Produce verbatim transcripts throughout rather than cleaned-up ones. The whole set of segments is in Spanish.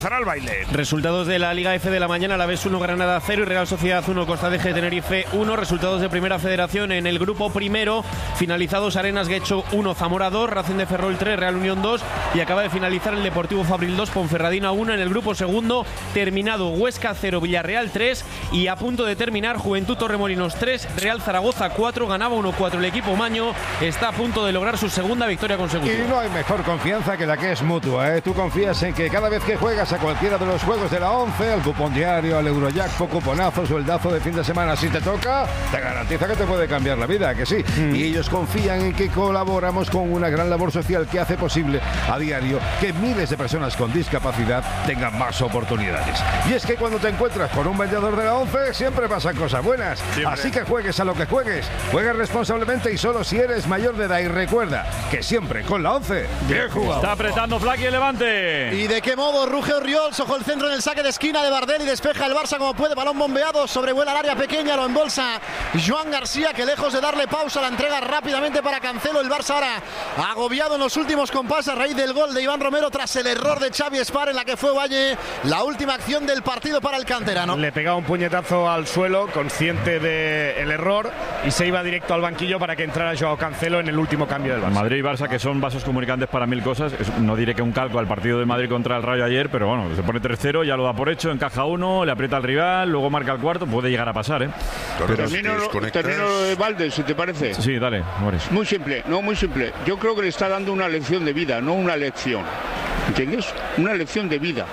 Al baile. Resultados de la Liga F de la mañana: Alavés uno, Granada cero y Real Sociedad uno, Costa de G Tenerife uno. Resultados de Primera Federación en el grupo primero, finalizados: Arenas Guecho uno, Zamora dos, Racing de Ferrol tres, Real Unión dos, y acaba de finalizar el Deportivo Fabril dos, Ponferradina uno. En el grupo segundo, terminado: Huesca cero, Villarreal tres, y a punto de terminar Juventud Torremolinos tres, Real Zaragoza cuatro. Ganaba uno cuatro el equipo Maño, está a punto de lograr su segunda victoria consecutiva. Y no hay mejor confianza que la que es mutua, ¿eh? Tú confías en que cada vez que juegas a cualquiera de los juegos de la once, al cupón diario, al Eurojackpot, cuponazo, sueldazo de fin de semana, si te toca, te garantiza que te puede cambiar la vida, que sí. Mm. Y ellos confían en que colaboramos con una gran labor social que hace posible a diario que miles de personas con discapacidad tengan más oportunidades. Y es que cuando te encuentras con un vendedor de la once, siempre pasan cosas buenas. Siempre. Así que juegues a lo que juegues, juegues responsablemente y solo si eres mayor de edad. Y recuerda que siempre con la once, bien jugado. Está apretando Flaky el Levante. ¿Y de qué modo? Ruge Orriols, ojo el centro en el saque de esquina de Bardel y despeja el Barça como puede, balón bombeado, sobrevuela el área pequeña, lo embolsa Joan García, que lejos de darle pausa la entrega rápidamente para Cancelo. El Barça ahora agobiado en los últimos compases a raíz del gol de Iván Romero tras el error de Xavi Espar en la que fue Valle la última acción del partido para el canterano. Le pegaba un puñetazo al suelo, consciente del error, y se iba directo al banquillo para que entrara Joao Cancelo en el último cambio del Barça. Madrid y Barça, que son vasos comunicantes para mil cosas. No diré que un calco al partido de Madrid contra el Rayo ayer, pero bueno, se pone tres cero, ya lo da por hecho, encaja uno, le aprieta al rival, luego marca el cuarto, puede llegar a pasar, ¿eh? Pero termino, termino lo de Valde, si te parece. Sí, dale, Boris. Muy simple, no, muy simple. Yo creo que le está dando una lección de vida, no una lección. ¿Entiendes? Una lección de vida.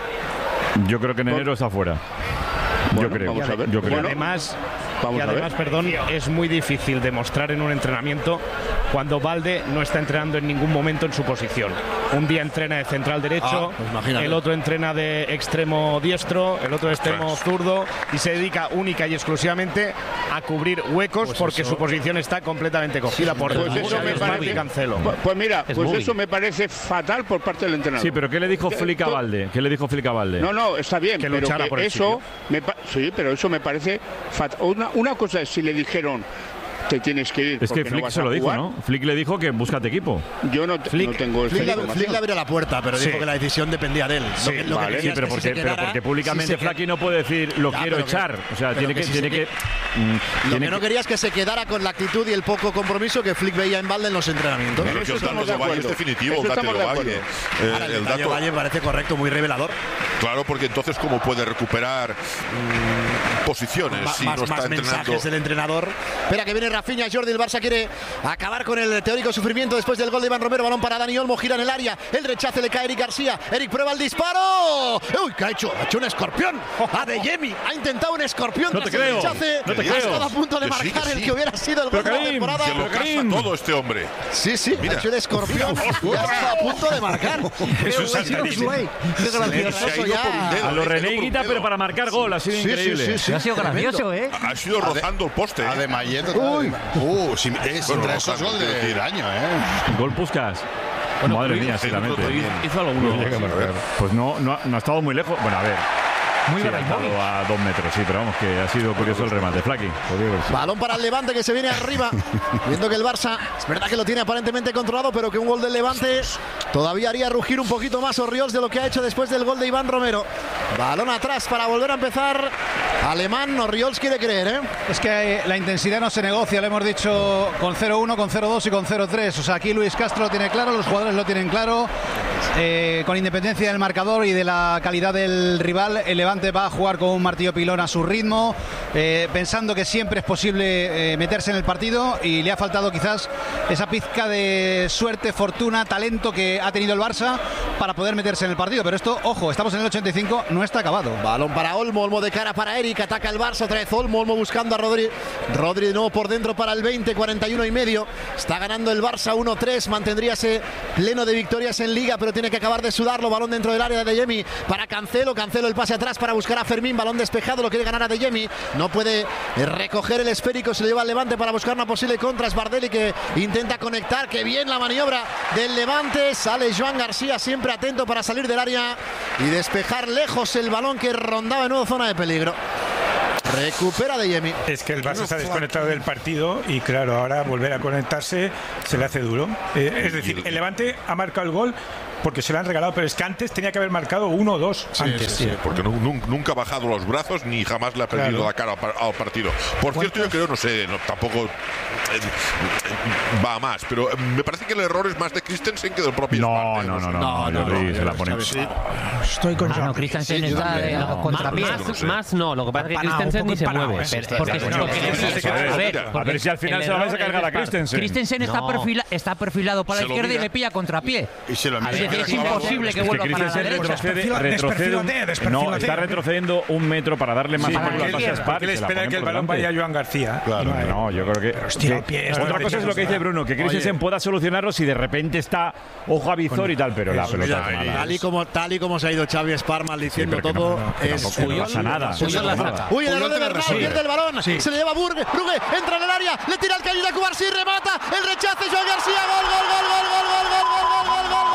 Yo creo que en enero está fuera. Bueno, yo creo. Vamos a ver. Yo creo. Y además, Vamos y además perdón, es muy difícil demostrar en un entrenamiento cuando Valde no está entrenando en ningún momento en su posición. Un día entrena de central derecho, ah, pues el otro entrena de extremo diestro, el otro de extremo zurdo, y se dedica única y exclusivamente a cubrir huecos, pues porque eso, su posición está completamente cogida por pues eso me parece, Cancelo. Pues mira, es pues eso me parece fatal por parte del entrenador. Sí, pero ¿qué le dijo Flick a Valde? ¿Qué le dijo Flick a Valde? No, no, está bien, que pero que por eso me sí, pero eso me parece fatal. Una, una cosa es si le dijeron te tienes que ir. Es que Flick no se lo dijo, ¿no? Flick le dijo que búscate equipo. Yo no, Flick, no tengo Flick, la, Flick le abrió la puerta, pero sí, dijo que la decisión dependía de él. Sí, lo que, lo vale. que sí pero, es que porque, si pero quedara, porque públicamente si Flaky no puede decir lo ya, quiero echar. Que, o sea, tiene que, que, tiene si que, que mm, Lo tiene que no que... quería es que se quedara con la actitud y el poco compromiso que Flick veía en Valde en los entrenamientos. Pero que el dato de Valle es definitivo, el dato de Valle. Eh, el, el dato de Valle parece correcto, muy revelador. Claro, porque entonces cómo puede recuperar mmm, posiciones Ma, si más, no está más entrenando. Mensajes del entrenador. Espera que viene Rafinha, Jordi, el Barça quiere acabar con el teórico sufrimiento después del gol de Iván Romero. Balón para Dani Olmo, gira en el área, el rechace le cae a Eric García. Eric prueba el disparo. Uy, ¿qué ha hecho? Ha hecho un escorpión. A De Jemi ha intentado un escorpión no tras te el creo. rechace. No te ha creo. estado a punto de que marcar sí, que el sí. que hubiera sido el gol de la temporada. Que lo casa todo este hombre. Sí, sí, Mira. ha hecho el escorpión. Ya está a punto de marcar. Eso es gracioso. A lo René Higuita, pero para marcar gol, ha sido sí, increíble. Sí, sí, sí. Ha sido gracioso, ¿eh? Ha sido rozando el poste. Además, Uy, uh, si, eh, si bueno, esos gol de, del año, ¿eh? Gol Puskas. Bueno, madre hizo, mía, sí la mente. Hizo alguno. Pues no, no, no ha estado muy lejos. Bueno, a ver. Muy sí, ha estado a dos metros, sí, pero vamos, que ha sido curioso el remate. Flaky. Balón para el Levante que se viene arriba. Viendo que el Barça, es verdad que lo tiene aparentemente controlado, pero que un gol del Levante todavía haría rugir un poquito más Orriols de lo que ha hecho después del gol de Iván Romero. Balón atrás para volver a empezar. Alemán, Orriols quiere creer, ¿eh? Es que la intensidad no se negocia, le hemos dicho con cero uno, con cero dos y con cero tres. O sea, aquí Luis Castro lo tiene claro, los jugadores lo tienen claro. Eh, con independencia del marcador y de la calidad del rival, el Levante va a jugar con un martillo pilón a su ritmo, eh, pensando que siempre es posible eh, meterse en el partido, y le ha faltado quizás esa pizca de suerte, fortuna, talento que ha tenido el Barça para poder meterse en el partido. Pero esto, ojo, estamos en el ochenta y cinco, no está acabado. Balón para Olmo, Olmo de cara para Eric, ataca el Barça, otra vez Olmo, Olmo buscando a Rodri, Rodri de nuevo por dentro para el veinte, cuarenta y uno y medio, está ganando el Barça uno tres, mantendría ese pleno de victorias en Liga, pero tiene que acabar de sudarlo. Balón dentro del área de De Jemi para Cancelo, Cancelo el pase atrás para buscar a Fermín, balón despejado, lo quiere ganar a De Jemi, no puede recoger el esférico, se lo lleva al Levante para buscar una posible contra. Sbardelli que intenta conectar, que bien la maniobra del Levante, sale Joan García siempre atento para salir del área y despejar lejos el balón que rondaba en nueva zona de peligro. Recupera de Yemi. Es que el Barça está desconectado del partido y claro, ahora volver a conectarse se le hace duro. Eh, es decir, el Levante ha marcado el gol porque se lo han regalado, pero es que antes tenía que haber marcado uno o dos sí, antes. Sí, sí, porque no, nunca ha bajado los brazos ni jamás le ha perdido claro. la cara al partido. Por cierto, yo creo, no sé, no, tampoco eh, va a más, pero me parece que el error es más de Christensen que del propio No, Sparta, no, no, no, no, no, no, no se la pone. Sí. Estoy con ah, no, Christensen sí, está de contrapié. Más, no, sé. más no, lo que pasa es que Christensen ni se mueve. A ver si al final se la vais a cargar a Christensen. Christensen está perfilado para la izquierda y le pilla contrapié. Y se lo mira. Es imposible que vuelva para la derecha. Retrocede, retrocede, no, está retrocediendo un metro para darle más apoyo al pase a Sparta. Le espera que el balón vaya a Joan García. Claro, no, yo creo que. Hostia, pie, otra cosa es lo que dice Bruno, que Christensen pueda solucionarlo si de repente está ojo a visor y tal, pero la pelota tal y como tal y como se ha ido Xavi Esparma diciendo todo, es no pasa nada. Uy, el error de Bernal, pierde el balón, se le lleva Burgue, Brugge, entra en el área, le tira el cañón a Cubarsí, remata, el rechace, Joan García, gol, gol, gol, gol, gol, gol, gol, gol, gol, gol, gol.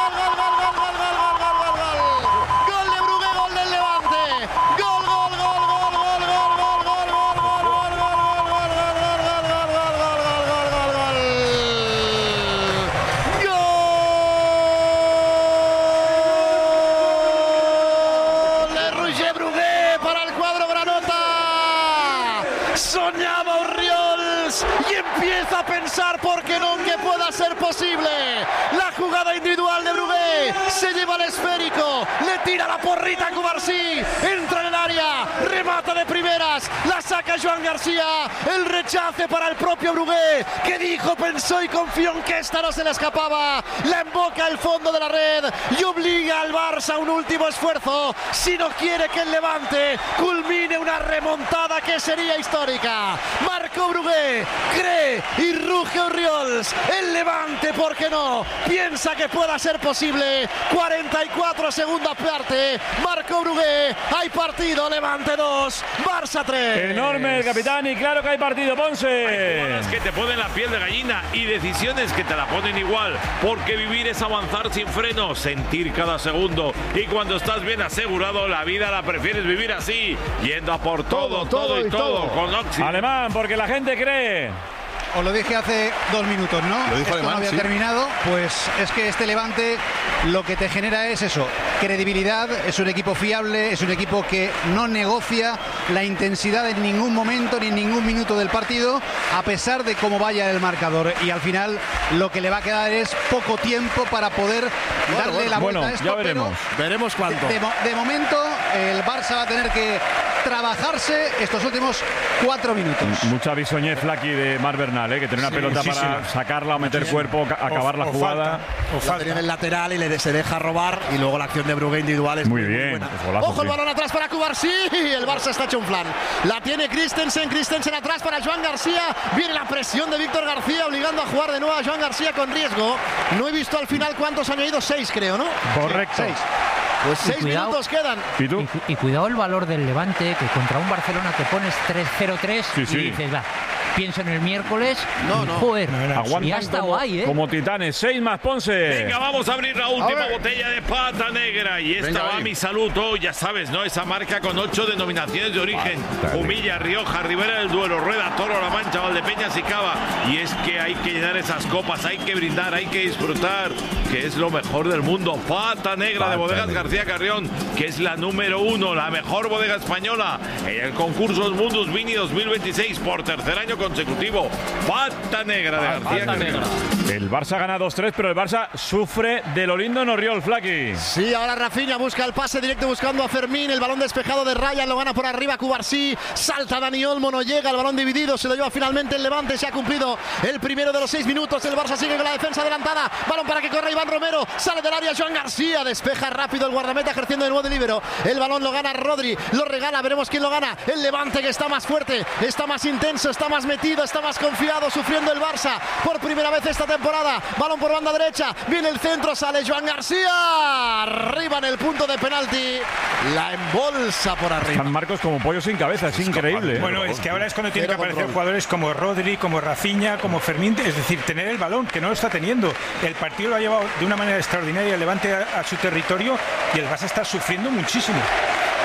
A pensar, ¿por qué no?, que pueda ser posible. La jugada individual de Brugge, se lleva el esférico, le tira la porrita a Cubarsí, entra en el área, remata de primeras, la saca Joan García, el rechace para el propio Brugge, que dijo, pensó y confió en que esta no se le escapaba, la emboca el fondo de la red y obliga al Barça a un último esfuerzo, si no quiere que el Levante culmine una remontada que sería histórica. Marcó Brugge, cree y ruge Orriols, el Levante, ¿por qué no?, piensa que pueda ser posible. Cuarenta y cuatro segunda parte, marcó Brugge, hay partido, Levante dos, Barça tres. Enorme el capitán y claro que hay partido, Ponce. Hay jugadas que te ponen la piel de gallina y decisiones que te la ponen igual, porque vivir es avanzar sin freno, sentir cada segundo, y cuando estás bien asegurado, la vida la prefieres vivir así, yendo a por todo, todo, todo y todo, todo. Con Oxy. Alemán, porque la gente cree. Os lo dije hace dos minutos, ¿no? Lo dijo Esto Alemán, no había sí. terminado. Pues es que este Levante lo que te genera es eso, credibilidad, es un equipo fiable, es un equipo que no negocia la intensidad en ningún momento ni en ningún minuto del partido, a pesar de cómo vaya el marcador. Y al final lo que le va a quedar es poco tiempo para poder bueno, darle bueno, la vuelta bueno, a esto. Ya veremos. Veremos cuánto. De, de, de momento el Barça va a tener que trabajarse estos últimos cuatro minutos. Mucha bisoñez Flaky de Mar Bernal, ¿eh? Que tener una sí, pelota sí, para sí. sacarla o meter cuerpo, o, acabar o, la o jugada. Falta, o falta. En el lateral y le se deja robar y luego la acción de Brugge individual es muy, muy, bien. muy buena. Pues golazo, Ojo el sí. balón atrás para Cubarsí, el Barça está hecho un flan. La tiene Christensen, Christensen atrás para Joan García. Viene la presión de Víctor García obligando a jugar de nuevo a Joan García con riesgo. No he visto al final cuántos han ido, seis creo, ¿no? Correcto. Seis. Pues seis cuidado, minutos quedan. ¿Y tú? Y, y cuidado el valor del Levante, que contra un Barcelona te pones tres cero tres sí, sí. y dices, va, pienso en el miércoles. No, no. Joder, no, no. Aguantan y ya está como, guay, ¿eh? como titanes. Seis más, Ponce. Venga, vamos a abrir la última botella de Pata Negra. Y esta Venga, va a ahí. mi salud. Oh, ya sabes, ¿no? Esa marca con ocho denominaciones de origen. Humilla, Rioja, Ribera del Duero, Rueda, Toro, La Mancha, Valdepeñas y Cava. Y es que hay que llenar esas copas, hay que brindar, hay que disfrutar, que es lo mejor del mundo. Pata Negra Pata de Bodegas Negra. García Carrión, que es la número uno, la mejor bodega española en el concurso Mundus Vini dos mil veintiséis por tercer año consecutivo. Pata Negra de García Carrión. El Barça gana dos tres, pero el Barça sufre de lo lindo en Orriol, Flaky. Sí, ahora Rafinha busca el pase directo buscando a Fermín. El balón despejado de Ryan lo gana por arriba Cubarsí. Salta Dani Olmo, no llega. El balón dividido se lo lleva finalmente el Levante. Se ha cumplido el primero de los seis minutos. El Barça sigue con la defensa adelantada. Balón para que corra Iván Romero. Sale del área Joan García. Despeja rápido el guardameta ejerciendo de nuevo de líbero. El balón lo gana Rodri. Lo regala. Veremos quién lo gana. El Levante, que está más fuerte, está más intenso, está más metido, está más confiado. Sufriendo el Barça por primera vez esta temporada. Balón por banda derecha. Viene el centro. Sale Joan García. Arriba en el punto de penalti. La embolsa por arriba. San Marcos como pollo sin cabeza. Es increíble. Bueno, es que ahora es cuando tienen que aparecer jugadores como Rodri, como Rafinha, como Fermín. Es decir, tener el balón, que no lo está teniendo. El partido lo ha llevado de una manera extraordinaria el Levante a, a su territorio y el Barça está sufriendo muchísimo.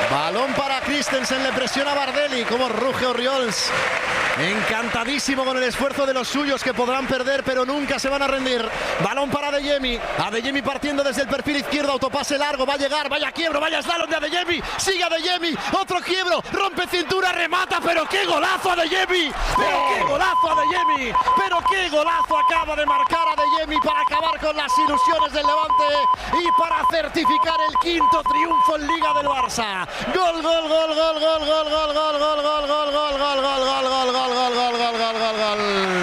Balón para Christensen, le presiona Bardelli. Como ruge Oriols. Encantadísimo con el esfuerzo de los suyos, que podrán perder pero nunca se van a rendir. Balón para Adeyemi. Adeyemi partiendo desde el perfil izquierdo, autopase largo, va a llegar, vaya quiebro, vaya slalom de Adeyemi. Sigue Adeyemi, otro quiebro, rompe cintura, remata, pero qué golazo Adeyemi. Pero qué golazo Adeyemi. Pero qué golazo acaba de marcar Adeyemi para acabar con las ilusiones del Levante y para certificar el quinto triunfo en Liga del Barça. Gol, gol, gol, gol, gol, gol, gol, gol, gol, gol, gol, gol, gol, gol, gol, gol, gol. Gol, gol, gol, gol, gol, gol, gol.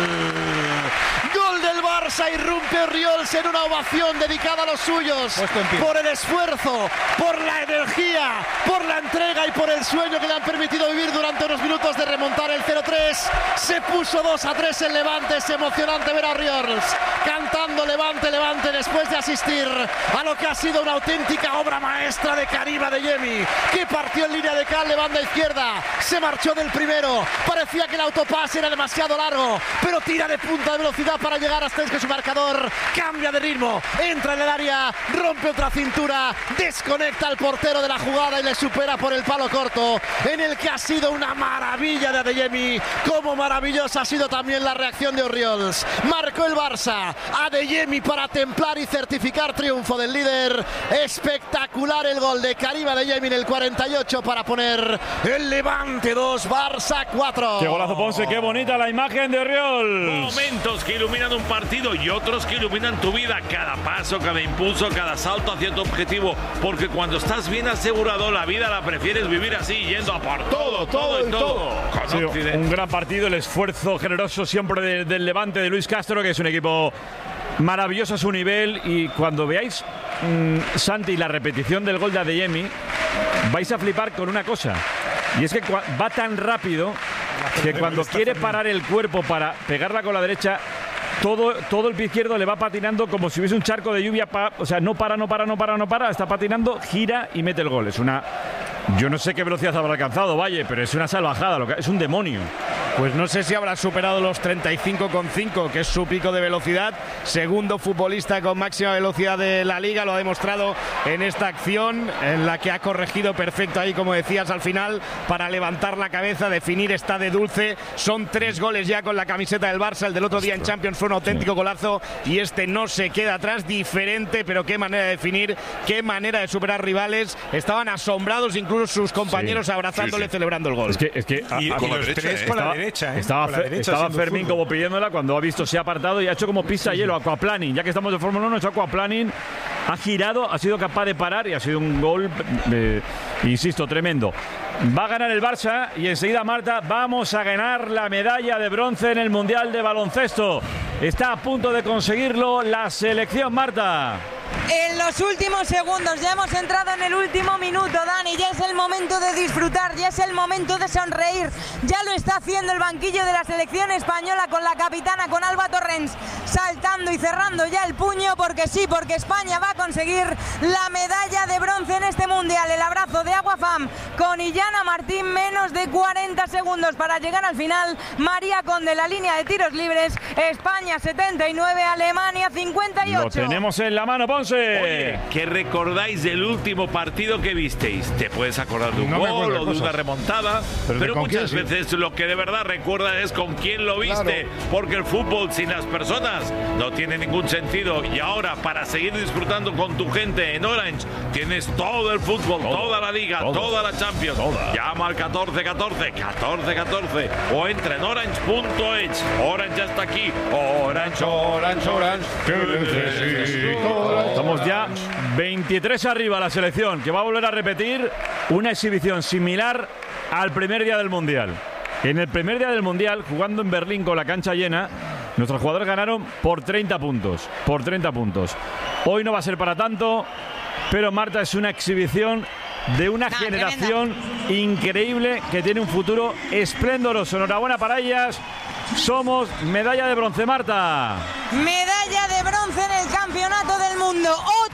Gol del Barça, irrumpe Oriols en una ovación dedicada a los suyos. Por el esfuerzo, por la energía, por la entrega y por el sueño que le han permitido vivir durante unos minutos de remontar el cero tres. Se puso dos a tres en Levante. Es emocionante ver a Oriols cantando Levante, Levante, después de asistir a lo que ha sido una auténtica obra maestra de Karim Adeyemi, que partió en línea de cal de banda izquierda, se marchó del primero, parecía que el autopase era demasiado largo, pero tira de punta de velocidad para llegar hasta que su marcador cambia de ritmo, entra en el área, rompe otra cintura, desconecta al portero de la jugada y le supera por el palo corto, en el que ha sido una maravilla de Adeyemi. Como maravillosa ha sido también la reacción de Oriols. Marcó el Barça, Adeyemi para templar y certificar triunfo del líder. Espectacular el gol de Karim Adeyemi en el cuarenta y ocho para poner el Levante dos, Barça cuatro. Qué golazo, Ponce, qué bonita la imagen de Oriols. Momentos que iluminan un partido y otros que iluminan tu vida. Cada paso, cada impulso, cada salto hacia tu objetivo. Porque cuando estás bien asegurado, la vida la prefieres vivir así, yendo a por todo, todo y todo. Ha sido un gran partido, el esfuerzo generoso siempre de, del Levante de Luis Castro, que es un equipo maravilloso a su nivel. Y cuando veáis, mmm, Santi, la repetición del gol de Adeyemi, vais a flipar con una cosa. Y es que va tan rápido que cuando quiere parar el cuerpo para pegarla con la derecha, todo, todo el pie izquierdo le va patinando como si hubiese un charco de lluvia. Pa, o sea, no para, no para, no para, no para. Está patinando, gira y mete el gol. Es una... Yo no sé qué velocidad habrá alcanzado, Valle, pero es una salvajada. Lo que, es un demonio. Pues no sé si habrá superado los treinta y cinco coma cinco, que es su pico de velocidad. Segundo futbolista con máxima velocidad de la Liga, lo ha demostrado en esta acción, en la que ha corregido perfecto ahí, como decías, al final, para levantar la cabeza, definir esta de dulce. Son tres goles ya con la camiseta del Barça. El del otro día en Champions fue un auténtico golazo y este no se queda atrás. Diferente, pero qué manera de definir, qué manera de superar rivales. Estaban asombrados incluso sus compañeros, sí, abrazándole, sí, sí, celebrando el gol. Es que, es que y, a, a, y con los la tres derecha, con estaba, la derecha, ¿eh? Estaba, con la derecha estaba Fermín fútbol. como pidiéndola cuando ha visto, se ha apartado y ha hecho como pista hielo, aquaplaning. Ya que estamos de Fórmula uno, ha hecho aquaplaning, ha girado, ha sido capaz de parar y ha sido un gol, eh, insisto, tremendo. Va a ganar el Barça y enseguida, Marta, vamos a ganar la medalla de bronce en el Mundial de Baloncesto. Está a punto de conseguirlo la selección, Marta. En los últimos segundos, ya hemos entrado en el último minuto, Dani, ya es el momento de disfrutar, ya es el momento de sonreír, ya lo está haciendo el banquillo de la selección española con la capitana, con Alba Torrens, saltando y cerrando ya el puño, porque sí, porque España va a conseguir la medalla de bronce en este Mundial. El abrazo de Aguafam con Illana Martín, menos de cuarenta segundos para llegar al final. María Conde, la línea de tiros libres, España setenta y nueve, Alemania cincuenta y ocho. Lo tenemos en la mano, Ponce. Oye, ¿qué recordáis del último partido que visteis? Te puedes acordar de un no gol o de una remontada, pero, pero muchas quién, veces sí, lo que de verdad recuerdas es con quién lo viste, claro, porque el fútbol sin las personas no tiene ningún sentido. Y ahora, para seguir disfrutando con tu gente en Orange, tienes todo el fútbol, todo, toda la Liga, todo, toda la Champions. Toda. Llama al catorce catorce, catorce catorce o entra en orange punto es. Orange ya está aquí. Orange, Orange, Orange. Estamos ya veintitrés arriba la selección, que va a volver a repetir una exhibición similar al primer día del Mundial. En el primer día del Mundial, jugando en Berlín con la cancha llena, nuestros jugadores ganaron por treinta puntos. Por treinta puntos. Hoy no va a ser para tanto, pero Marta, es una exhibición de una no, generación tremenda, increíble, que tiene un futuro esplendoroso. Enhorabuena para ellas. Somos medalla de bronce, Marta. Medalla de bronce en el Campeonato del Mundo.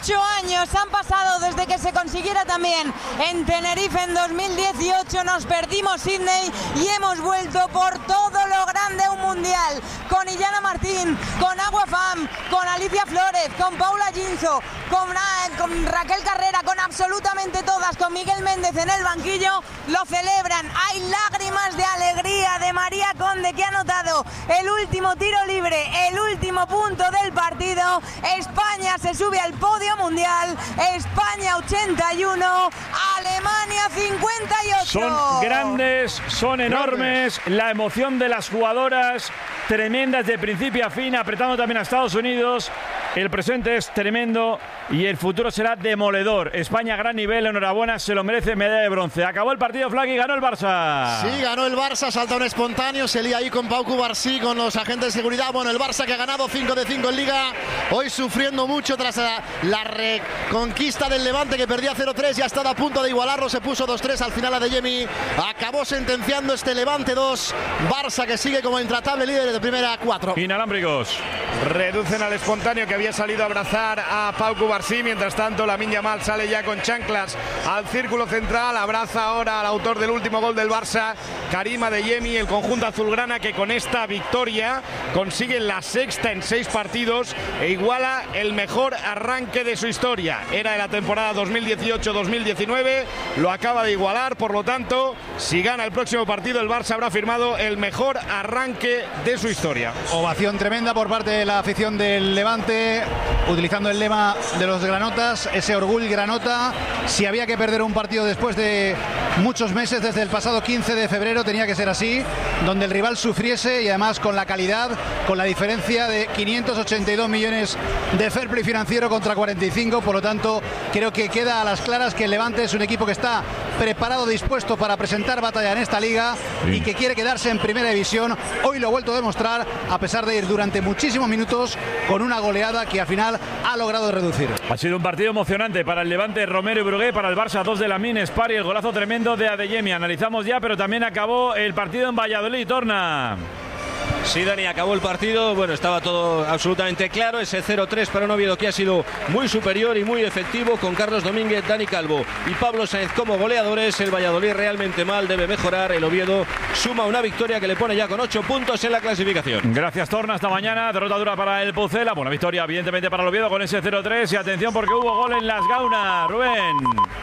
Ocho años han pasado desde que se consiguiera también en Tenerife en dos mil dieciocho. Nos perdimos Sydney y hemos vuelto por todo lo grande a un mundial. Con Illana Martín, con Agua Fam, con Alicia Flores, con Paula Ginzo, con, con Raquel Carrera, con absolutamente todas, con Miguel Méndez en el banquillo. Lo celebran. Hay lágrimas de alegría de María Conde, que ha anotado el último tiro libre, el último punto del partido. España se sube al podio mundial. España ochenta y uno, Alemania cincuenta y ocho. Son grandes, son enormes. La emoción de las jugadoras tremendas de principio a fin, apretando también a Estados Unidos. El presente es tremendo y el futuro será demoledor. España, gran nivel, enhorabuena, se lo merece, medalla de bronce. Acabó el partido, Flag, y ganó el Barça. Sí, ganó el Barça, salta un espontáneo, se lía ahí con Pau Cubarsí, con los agentes de seguridad. Bueno, el Barça que ha ganado cinco de cinco en Liga, hoy sufriendo mucho tras la, la reconquista del Levante, que perdía cero tres y ha estado a punto de igualarlo, se puso dos tres al final a Adeyemi. Acabó sentenciando este Levante dos, Barça que sigue como intratable líder de primera cuatro. Inalámbricos. Reducen al espontáneo que había salido a abrazar a Pau Cubarsí. Mientras tanto, Lamine Yamal sale ya con chanclas al círculo central. Abraza ahora al autor del último gol del Barça, Karim Adeyemi. El conjunto azulgrana que con esta victoria consigue la sexta en seis partidos e iguala el mejor arranque de su historia. Era de la temporada dos mil dieciocho dos mil diecinueve. Lo acaba de igualar. Por lo tanto, si gana el próximo partido, el Barça habrá firmado el mejor arranque de su historia. Ovación tremenda por parte de la afición del Levante, utilizando el lema de los granotas, ese orgullo granota. Si había que perder un partido después de muchos meses, desde el pasado quince de febrero, tenía que ser así, donde el rival sufriese y además con la calidad, con la diferencia de quinientos ochenta y dos millones de fair play financiero contra cuarenta y cinco. Por lo tanto, creo que queda a las claras que el Levante es un equipo que está preparado, dispuesto para presentar batalla en esta liga y que quiere quedarse en primera división. Hoy lo ha vuelto a demostrar, a pesar de ir durante muchísimos minutos con una goleada que al final ha logrado reducir. Ha sido un partido emocionante para el Levante, Romero y Brugué, para el Barça dos de Lamine, Spari, el golazo tremendo de Adeyemi. Analizamos ya, pero también acabó el partido en Valladolid, Torna. Sí, Dani, acabó el partido. Bueno, estaba todo absolutamente claro. Ese cero tres para un Oviedo que ha sido muy superior y muy efectivo, con Carlos Domínguez, Dani Calvo y Pablo Sáenz como goleadores. El Valladolid realmente mal, debe mejorar. El Oviedo suma una victoria que le pone ya con ocho puntos en la clasificación. Gracias, Torna. Hasta mañana. Derrota dura para el Pucela. Buena victoria, evidentemente, para el Oviedo con ese cero tres. Y atención, porque hubo gol en Las Gaunas. Rubén.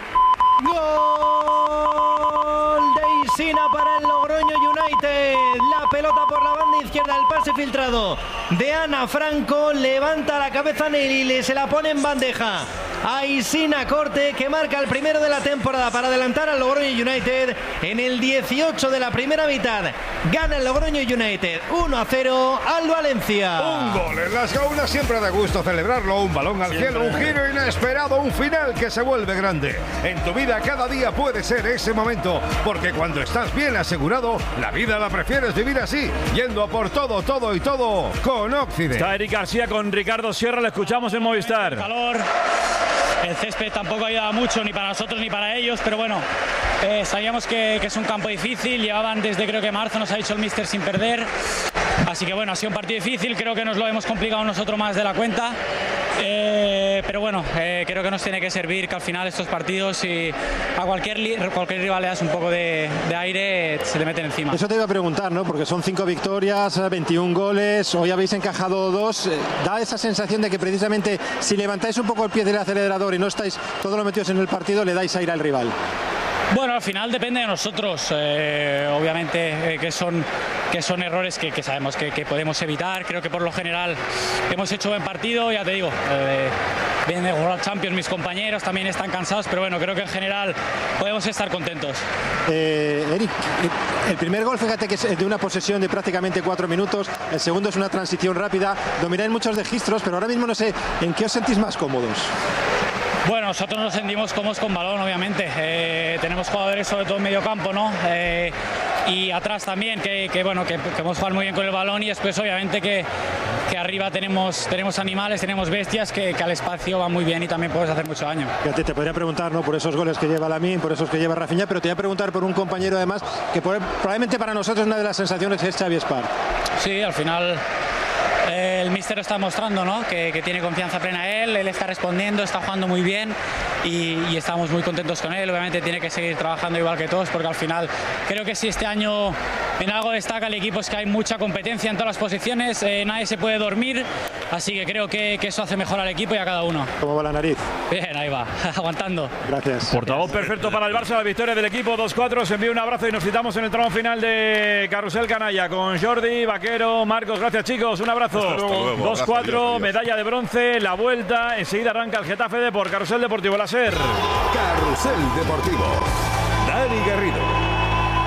Gol de Isina para el Logroño United. La pelota por la banda izquierda, el pase filtrado de Ana Franco. Levanta la cabeza Nelly, le se la pone en bandeja a Isina Corte, que marca el primero de la temporada para adelantar al Logroño United en el dieciocho de la primera mitad. Gana el Logroño United uno a cero al Valencia. Un gol en Las Gaunas, siempre da gusto celebrarlo. Un balón al siempre. cielo, un giro inesperado, un final que se vuelve grande. En tu vida cada día puede ser ese momento, porque cuando estás bien asegurado, la vida la prefieres vivir así, yendo a por todo, todo y todo con Occident. Está Eric García con Ricardo Sierra, le escuchamos en Movistar. El calor, el césped tampoco ayuda mucho, ni para nosotros ni para ellos, pero bueno, eh, sabíamos que, que es un campo difícil. Llevaban desde creo que marzo, nos ha dicho el míster, sin perder. Así que bueno, ha sido un partido difícil, creo que nos lo hemos complicado nosotros más de la cuenta. Eh, pero bueno, eh, creo que nos tiene que servir, que al final estos partidos, y a cualquier, cualquier rival le das un poco de, de aire, se le meten encima. Eso te iba a preguntar, ¿no? Porque son cinco victorias, veintiún goles, hoy habéis encajado dos. Da esa sensación de que precisamente si levantáis un poco el pie del acelerador y no estáis todos los metidos en el partido, le dais aire al rival. Bueno, al final depende de nosotros, eh, obviamente eh, que, son, que son errores que, que sabemos que, que podemos evitar. Creo que por lo general hemos hecho buen partido, ya te digo, eh, vienen de World Champions mis compañeros, también están cansados, pero bueno, creo que en general podemos estar contentos. Eh, Eric, el primer gol, fíjate que es de una posesión de prácticamente cuatro minutos, el segundo es una transición rápida, domináis muchos registros, pero ahora mismo no sé, ¿en qué os sentís más cómodos? Bueno, nosotros nos sentimos cómodos con balón, obviamente. Eh, tenemos jugadores sobre todo en medio campo, ¿no? Eh, y atrás también, que, que bueno, que, que hemos jugado muy bien con el balón, y después obviamente que, que arriba tenemos, tenemos animales, tenemos bestias que, que al espacio van muy bien y también puedes hacer mucho daño. Fíjate, te podría preguntar, ¿no? Por esos goles que lleva Lamine, por esos que lleva Rafinha, pero te voy a preguntar por un compañero además que por, probablemente para nosotros una de las sensaciones es Xavi Espar. Sí, al final eh, el míster está mostrando, ¿no? que, que tiene confianza plena en él, él está respondiendo, está jugando muy bien y, y estamos muy contentos con él. Obviamente tiene que seguir trabajando igual que todos, porque al final creo que si este año en algo destaca el equipo es que hay mucha competencia en todas las posiciones, eh, nadie se puede dormir, así que creo que, que eso hace mejor al equipo y a cada uno. ¿Cómo va la nariz? Bien, ahí va, aguantando. Gracias. Portavoz perfecto para el Barça, la victoria del equipo dos cuatro. Os envío un abrazo y nos citamos en el tramo final de Carrusel Canalla con Jordi, Vaquero, Marcos. Gracias, chicos, un abrazo. dos cuatro, medalla de bronce, la vuelta. Enseguida arranca el Getafe Depor, Carrusel Deportivo, la SER. Carrusel Deportivo.